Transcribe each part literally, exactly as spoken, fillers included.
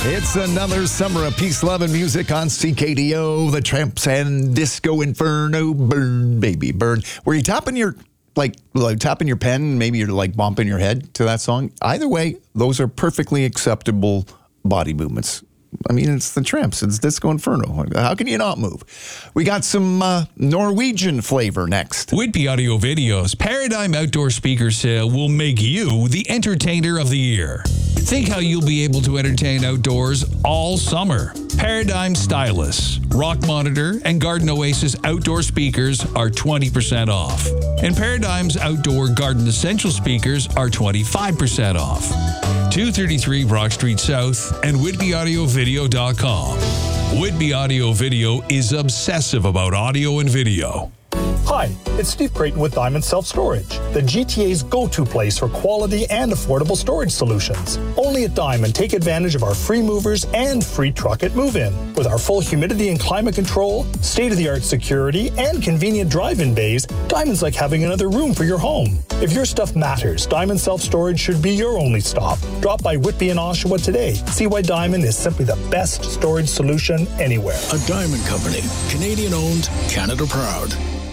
It's another summer of peace, love, and music on C K D O. The Tramps and Disco Inferno. Burn, baby, burn. Were you tapping your, like, like tapping your pen? Maybe you're like bumping your head to that song. Either way, those are perfectly acceptable body movements. I mean, it's the Tramps. It's Disco Inferno. How can you not move? We got some uh, Norwegian flavor next. Whitby Audio Video's Paradigm Outdoor Speaker Sale will make you the entertainer of the year. Think how you'll be able to entertain outdoors all summer. Paradigm Stylus, Rock Monitor, and Garden Oasis outdoor speakers are twenty percent off. And Paradigm's outdoor Garden Essential speakers are twenty-five percent off. two thirty-three Brock Street South and whitby audio video dot com. Whitby Audio Video is obsessive about audio and video. Hi, it's Steve Creighton with Diamond Self-Storage, the G T A's go-to place for quality and affordable storage solutions. Only at Diamond, take advantage of our free movers and free truck at move-in. With our full humidity and climate control, state-of-the-art security, and convenient drive-in bays, Diamond's like having another room for your home. If your stuff matters, Diamond Self-Storage should be your only stop. Drop by Whitby and Oshawa today. See why Diamond is simply the best storage solution anywhere. A Diamond Company, Canadian-owned, Canada proud.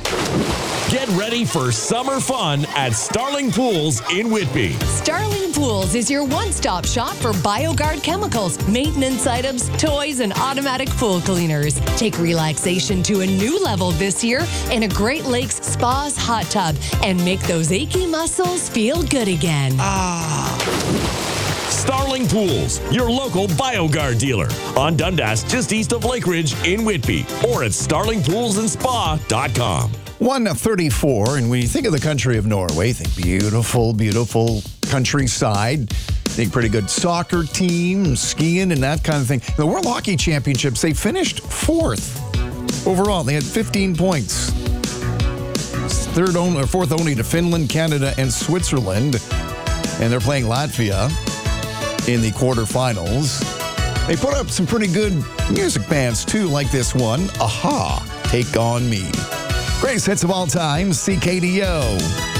Get ready for summer fun at Starling Pools in Whitby. Starling Pools is your one-stop shop for BioGuard chemicals, maintenance items, toys, and automatic pool cleaners. Take relaxation to a new level this year in a Great Lakes Spas hot tub and make those achy muscles feel good again. Ah. Starling Pools, your local BioGuard dealer. On Dundas, just east of Lake Ridge in Whitby. Or at starling pools and spa dot com. one thirty-four, and when you think of the country of Norway, think beautiful, beautiful countryside. Think pretty good soccer team, skiing, and that kind of thing. The World Hockey Championships, they finished fourth overall. They had fifteen points. Third only, or fourth only to Finland, Canada, and Switzerland. And they're playing Latvia in the quarterfinals. They put up some pretty good music bands, too, like this one, Aha, Take On Me. Greatest hits of all time, C K D O.